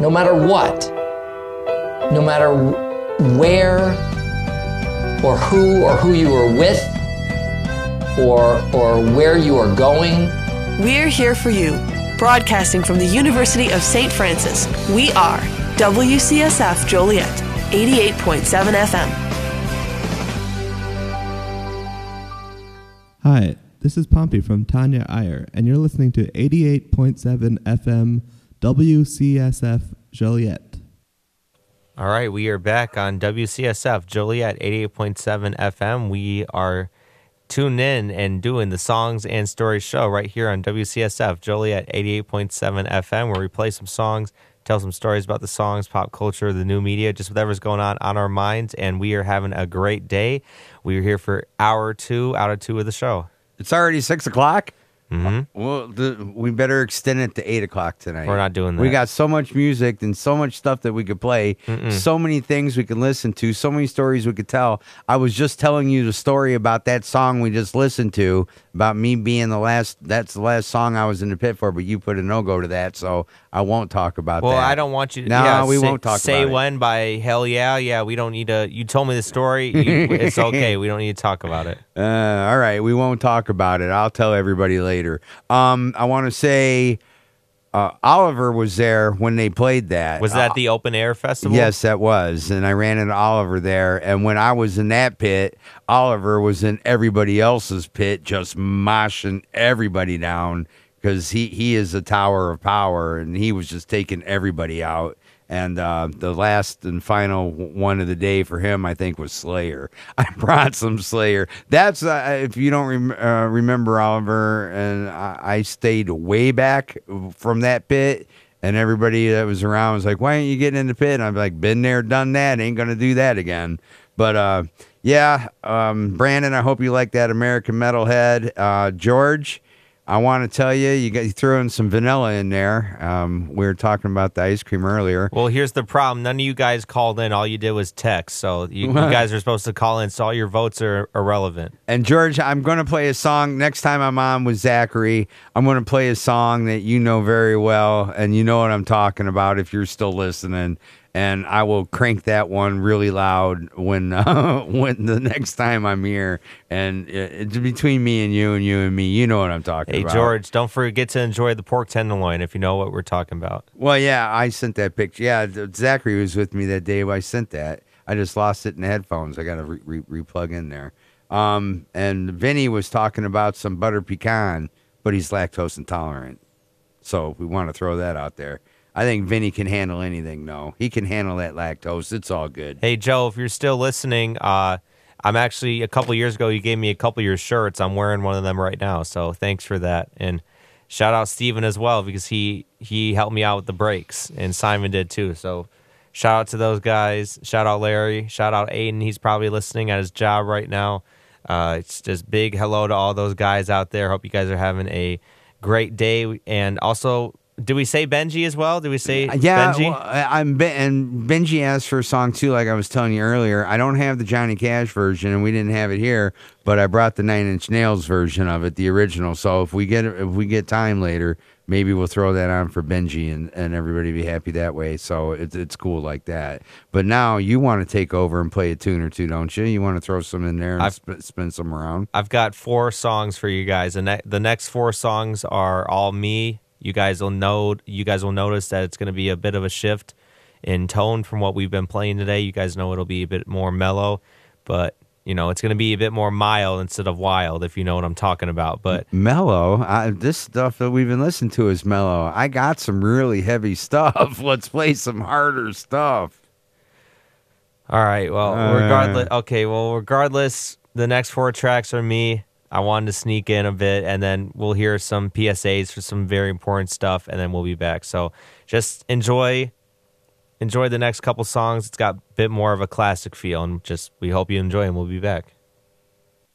no matter what, no matter where or who you are with or where you are going. We're here for you, broadcasting from the University of St. Francis. We are WCSF Joliet, 88.7 FM. Hi, this is Pompey from Tanya Iyer, and you're listening to 88.7 FM WCSF Joliet. All right, we are back on WCSF Joliet 88.7 FM. We are tuned in and doing the Songs and Stories show right here on WCSF Joliet 88.7 FM, where we play some songs, tell some stories about the songs, pop culture, the new media, just whatever's going on our minds, and we are having a great day. We are here for hour two out of two of the show. It's already 6 o'clock? Mm-hmm. Well, we better extend it to 8 o'clock tonight. We're not doing that. We got so much music and so much stuff that we could play, so many things we could listen to, so many stories we could tell. I was just telling you the story about that song we just listened to, about me being that's the last song I was in the pit for, but you put a no-go to that, so I won't talk about that. Well, I don't want you to. No, we won't talk about it. Say When by Hell Yeah. Yeah, we don't need to. You told me the story. It's okay. We don't need to talk about it. All right, we won't talk about it. I'll tell everybody later. I want to say Oliver was there when they played that. Was that the open air festival? Yes, that was. And I ran into Oliver there. And when I was in that pit, Oliver was in everybody else's pit, just moshing everybody down because he is a tower of power, and he was just taking everybody out. And the last and final one of the day for him, I think, was Slayer. I brought some Slayer. That's, if you don't remember, Oliver, and I stayed way back from that pit, and everybody that was around was like, why aren't you getting in the pit? And I'm like, been there, done that, ain't going to do that again. But, Brandon, I hope you like that American Metalhead. George, I want to tell you, you threw in some vanilla in there. We were talking about the ice cream earlier. Well, here's the problem. None of you guys called in. All you did was text. So you guys are supposed to call in, so all your votes are irrelevant. And, George, I'm going to play a song. Next time I'm on with Zachary, I'm going to play a song that you know very well, and you know what I'm talking about if you're still listening. And I will crank that one really loud when the next time I'm here. And it's between me and you and me. You know what I'm talking about. Hey, George, don't forget to enjoy the pork tenderloin if you know what we're talking about. Well, yeah, I sent that picture. Yeah, Zachary was with me that day when I sent that. I just lost it in the headphones. I got to re-plug in there. And Vinny was talking about some butter pecan, but he's lactose intolerant. So we want to throw that out there. I think Vinny can handle anything, though. He can handle that lactose. It's all good. Hey, Joe, if you're still listening, I'm actually, a couple years ago, you gave me a couple of your shirts. I'm wearing one of them right now, so thanks for that. And shout out Steven as well, because he helped me out with the breaks, and Simon did too. So shout out to those guys. Shout out Larry. Shout out Aiden. He's probably listening at his job right now. It's just big hello to all those guys out there. Hope you guys are having a great day. And also, did we say Benji as well? Did we say Benji? Well, and Benji asked for a song too, like I was telling you earlier. I don't have the Johnny Cash version, and we didn't have it here, but I brought the 9 Inch Nails version of it, the original. So if we get time later, maybe we'll throw that on for Benji, and everybody be happy that way. So it's cool like that. But now you want to take over and play a tune or two, don't you? You want to throw some in there and spin some around? I've got 4 songs for you guys, and the next 4 songs are all me. You guys will notice that it's going to be a bit of a shift in tone from what we've been playing today. You guys know it'll be a bit more mellow, but it's going to be a bit more mild instead of wild, if you know what I'm talking about. But mellow, this stuff that we've been listening to is mellow. I got some really heavy stuff. Let's play some harder stuff. All right. Well, regardless, the next 4 tracks are me. I wanted to sneak in a bit, and then we'll hear some PSAs for some very important stuff, and then we'll be back. So just enjoy the next couple songs. It's got a bit more of a classic feel, and we hope you enjoy, and we'll be back.